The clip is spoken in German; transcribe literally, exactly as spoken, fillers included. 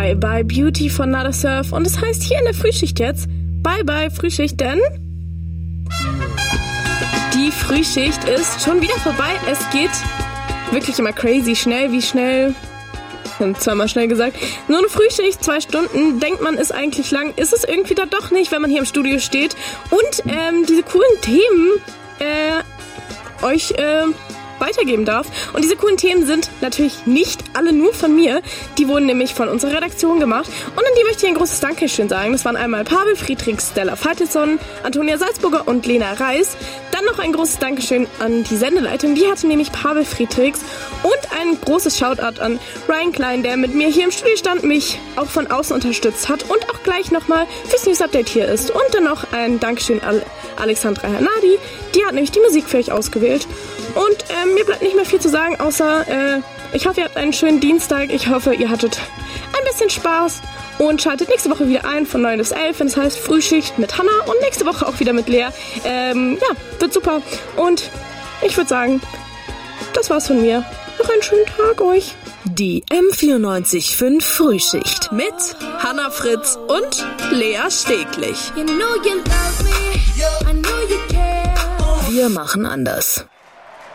Bye Bye Beauty von Nada Surf. Und das heißt hier in der Frühschicht jetzt, Bye Bye Frühschicht, denn die Frühschicht ist schon wieder vorbei. Es geht wirklich immer crazy schnell, wie schnell, zweimal schnell gesagt, nur eine Frühschicht, zwei Stunden, denkt man, ist eigentlich lang, ist es irgendwie da doch nicht, wenn man hier im Studio steht und ähm, diese coolen Themen äh, euch äh, weitergeben darf. Und diese coolen Themen sind natürlich nicht alle nur von mir. Die wurden nämlich von unserer Redaktion gemacht. Und an die möchte ich ein großes Dankeschön sagen. Das waren einmal Pavel Friedrichs, Stella Feitelson, Antonia Salzburger und Lena Reis. Dann noch ein großes Dankeschön an die Sendeleitung. Die hatte nämlich Pavel Friedrichs. Und ein großes Shoutout an Ryan Klein, der mit mir hier im Studio stand, mich auch von außen unterstützt hat und auch gleich nochmal fürs News-Update hier ist. Und dann noch ein Dankeschön an Alexandra Hernadi. Die hat nämlich die Musik für euch ausgewählt. Und ähm, mir bleibt nicht mehr viel zu sagen, außer äh, ich hoffe, ihr habt einen schönen Dienstag. Ich hoffe, ihr hattet ein bisschen Spaß und schaltet nächste Woche wieder ein von neun bis elf, wenn es heißt Frühschicht mit Hannah und nächste Woche auch wieder mit Lea. Ähm, ja, wird super. Und ich würde sagen, das war's von mir. Noch einen schönen Tag euch. Die M vierundneunzig Komma fünf Frühschicht mit Hannah Fritz und Lea Steglich. Wir machen anders.